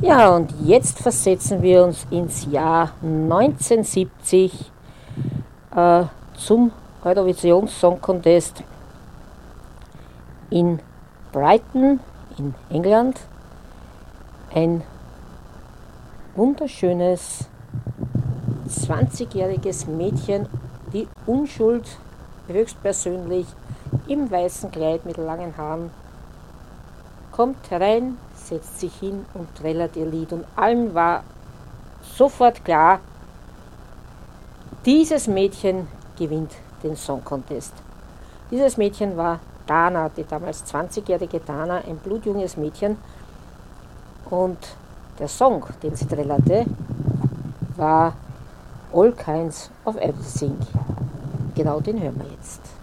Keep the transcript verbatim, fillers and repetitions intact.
Ja, und jetzt versetzen wir uns ins Jahr neunzehnhundertsiebzig äh, zum Eurovision Song Contest in Brighton in England. Ein wunderschönes zwanzigjähriges Mädchen, die Unschuld höchstpersönlich im weißen Kleid mit langen Haaren, kommt herein, setzt sich hin und trällert ihr Lied. Und allen war sofort klar, dieses Mädchen gewinnt den Song Contest. Dieses Mädchen war Dana, die damals zwanzigjährige Dana, ein blutjunges Mädchen. Und der Song, den sie trällerte, war All Kinds of Everything. Genau den hören wir jetzt.